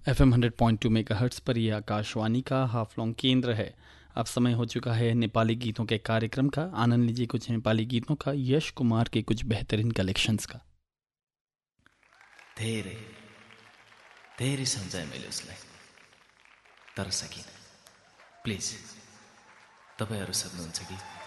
FM 100.2 megahertz पर यह आकाशवाणी का हाफलॉन्ग केंद्र है। अब समय हो चुका है नेपाली गीतों के कार्यक्रम का। आनंद लीजिए कुछ नेपाली गीतों का, यश कुमार के कुछ बेहतरीन कलेक्शंस का। धेरै धेरै सम्झाएँ मैले उसलाई, तर सकिनँ। प्लिज तपाईहरु सक्नुहुन्छ कि